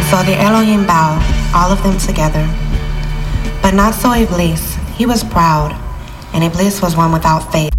So the Elohim bowed, all of them together. But not so Iblis. He was proud, and Iblis was one without faith.